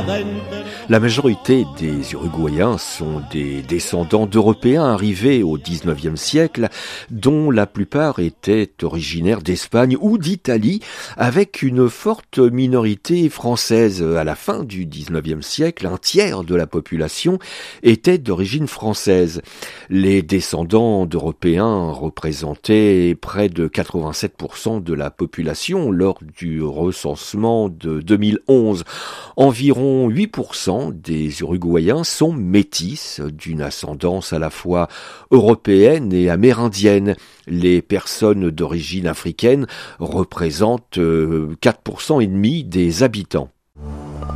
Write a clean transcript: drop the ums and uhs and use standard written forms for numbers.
La majorité des Uruguayens sont des descendants d'Européens arrivés au XIXe siècle, dont la plupart étaient originaires d'Espagne ou d'Italie, avec une forte minorité française. À la fin du XIXe siècle, un tiers de la population était d'origine française. Les descendants d'Européens représentaient près de 87% de la population lors du recensement de 2011. Environ 8% des Uruguayens sont métis, d'une ascendance à la fois européenne et amérindienne. Les personnes d'origine africaine représentent 4,5% des habitants.